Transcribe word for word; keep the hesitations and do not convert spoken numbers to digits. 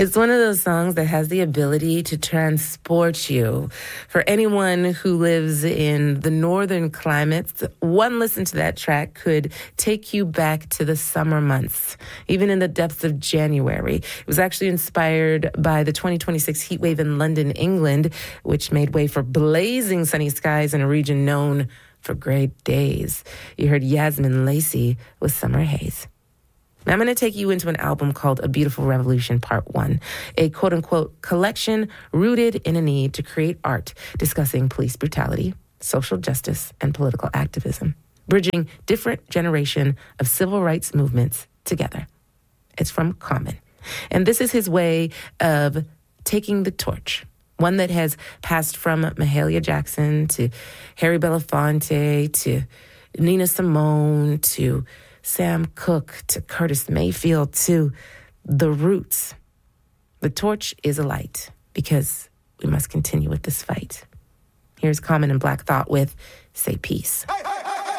It's one of those songs that has the ability to transport you. For anyone who lives in the northern climates, one listen to that track could take you back to the summer months, even in the depths of January. It was actually inspired by the twenty twenty-six heat wave in London, England, which made way for blazing sunny skies in a region known for great days. You heard Yasmin Lacey with Summer Haze. Now I'm going to take you into an album called A Beautiful Revolution Part one, a quote-unquote collection rooted in a need to create art discussing police brutality, social justice, and political activism, bridging different generation of civil rights movements together. It's from Common. And this is his way of taking the torch, one that has passed from Mahalia Jackson to Harry Belafonte to Nina Simone to Sam Cooke to Curtis Mayfield to The Roots. The torch is alight because we must continue with this fight. Here's Common and Black Thought with Say Peace. Hey, hey.